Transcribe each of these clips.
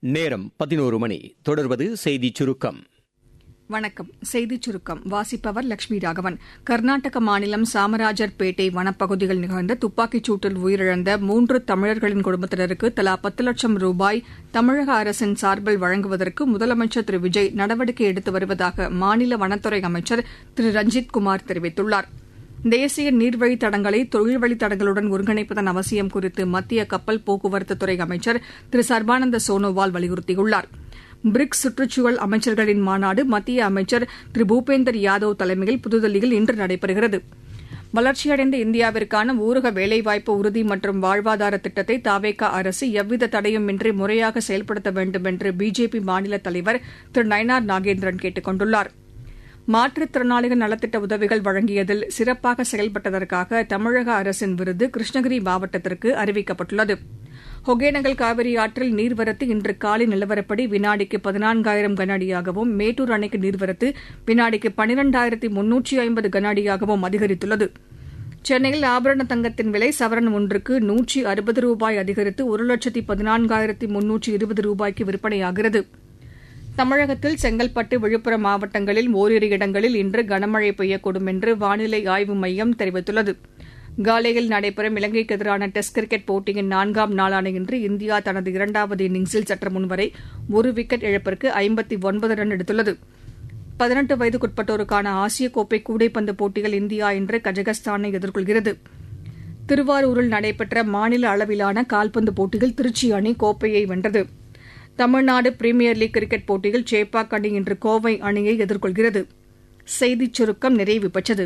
நேரம் 11 மணி. தொடர்வது செய்திச் சுருக்கம். வணக்கம். செய்திச் சுருக்கம் வாசிப்பவர் லட்சுமி ராகவன். கர்நாடக மாநிலம் சாமராஜர்பேட்டை வனப்பகுதியில் நிகழ்ந்த துப்பாக்கிச் சூட்டில் உயிரிழந்த 3 தமிழர்களின் குடும்பத்தினருக்கு தலா 10 லட்சம் ரூபாய் தமிழக அரசின் சார்பில் வழங்குவதற்கு முதலமைச்சர் திரு விஜய் நடவடிக்கை எடுத்து வருவதாக மாநில வனத்துறை அமைச்சர் திரு ரஞ்சித் குமார் தெரிவித்துள்ளார். தேசிய நீர்வழித் தடங்களை தொழில் வழித்தடங்களுடன் ஒருங்கிணைப்பதன் அவசியம் குறித்து மத்திய கப்பல் போக்குவரத்துத்துறை அமைச்சர் திரு சர்பானந்த சோனோவால் வலியுறுத்தியுள்ளார். பிரிக்ஸ் சுற்றுச்சூழல் அமைச்சர்களின் மாநாடு மத்திய அமைச்சர் திரு பூபேந்தர் யாதவ் தலைமையில் புதுதில்லியில் இன்று நடைபெறுகிறது. வளர்ச்சியடைந்த இந்தியாவிற்கான ஊரக வேலைவாய்ப்பு உறுதி மற்றும் வாழ்வாதார திட்டத்தை தவேகா அரசு எவ்வித தடையுமின்றி முறையாக செயல்படுத்த வேண்டும் என்று பிஜேபி மாநில தலைவர் திரு நயினார் நாகேந்திரன் கேட்டுக் கொண்டுள்ளார். மாற்றுத்திறனாளிகள் நலத்திட்ட உதவிகள் வழங்கியதில் சிறப்பாக செயல்பட்டதற்காக தமிழக அரசின் விருது கிருஷ்ணகிரி மாவட்டத்திற்கு அறிவிக்கப்பட்டுள்ளது. ஒகேனக்கல் காவிரி ஆற்றில் நீர்வரத்து இன்று காலை நிலவரப்படி வினாடிக்கு 14,000 கனஅடியாகவும், மேட்டூர் அணைக்கு நீர்வரத்து வினாடிக்கு 12,350 கனஅடியாகவும் அதிகரித்துள்ளது. சென்னையில் ஆபரண தங்கத்தின் விலை சவரன் ஒன்றுக்கு 160 ரூபாய் அதிகரித்து 1,14,320 ரூபாய்க்கு விற்பனையாகிறது. தமிழகத்தில் செங்கல்பட்டு, விழுப்புரம் மாவட்டங்களில் ஓரிரு இடங்களில் இன்று கனமழை பெய்யக்கூடும் என்று வானிலை ஆய்வு மையம் தெரிவித்துள்ளது. காலேயில் நடைபெறும் இலங்கைக்கு எதிரான டெஸ்ட் கிரிக்கெட் போட்டியின் 4ஆம் நாளான இன்று இந்தியா தனது 2வது இன்னிங்ஸில் சற்று முன்வரை 1 விக்கெட் இழப்பிற்கு 59 ரன் எடுத்துள்ளது. 18 வயதுக்குட்பட்டோருக்கான ஆசிய கோப்பை கூடைப்பந்து போட்டியில் இந்தியா இன்று கஜகஸ்தானை எதிர்கொள்கிறது. திருவாரூரில் நடைபெற்ற மாநில அளவிலான கால்பந்து போட்டியில் திருச்சி அணி கோப்பையை வென்றது. தமிழ்நாடு பிரீமியர் லீக் கிரிக்கெட் போட்டியில் சேப்பாக் அணி இன்று கோவை அணியை எதிர்கொள்கிறது. செய்திச் சுருக்கம் நிறைவு பெற்றது.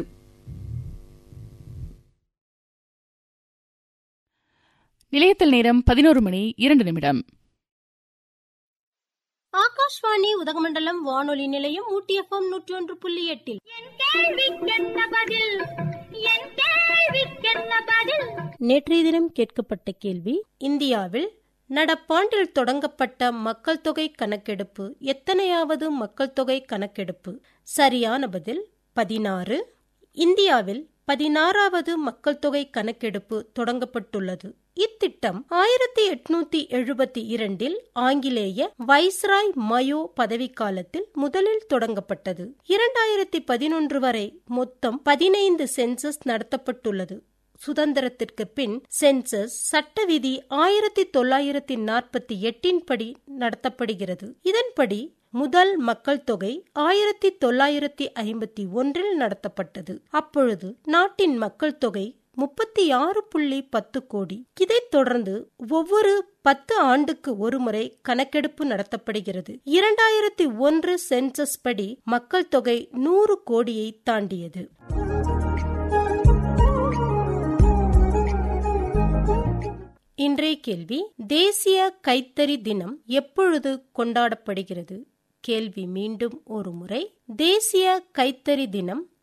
நிலையத்தில் நேரம் 11 மணி 2 நிமிடம். ஆகாஷ்வாணி உதகமண்டலம் வானொலி நிலையம் ஊட்டி FM 101.8. நேற்றைய தினம் கேட்கப்பட்ட கேள்வி: இந்தியாவில் நடப்பாண்டில் தொடங்கப்பட்ட மக்கள் தொகை கணக்கெடுப்பு எத்தனையாவது மக்கள் தொகை கணக்கெடுப்பு? சரியான பதில் 16. இந்தியாவில் 16வது மக்கள் தொகை கணக்கெடுப்பு தொடங்கப்பட்டுள்ளது. இத்திட்டம் 1872 ஆங்கிலேய வைஸ்ராய் மயோ பதவிக்காலத்தில் முதலில் தொடங்கப்பட்டது. 2011 வரை மொத்தம் 15 சென்சஸ் நடத்தப்பட்டுள்ளது. சுதந்திரத்திற்கு பின் சென்சஸ் சட்ட விதி 1948 படி நடத்தப்படுகிறது. இதன்படி முதல் மக்கள் தொகை 1951 நடத்தப்பட்டது. அப்பொழுது நாட்டின் மக்கள் தொகை 36.10 கோடி. இதைத் தொடர்ந்து ஒவ்வொரு 10 ஆண்டுக்கு ஒருமுறை கணக்கெடுப்பு நடத்தப்படுகிறது. 2001 சென்சஸ் படி மக்கள் தொகை 100 கோடியை தாண்டியது. இன்றைய கேள்வி: தேசிய கைத்தறி தினம் எப்பொழுது கொண்டாடப்படுகிறது? கேள்வி மீண்டும் ஒரு முறை. தேசிய கைத்தறி தினம்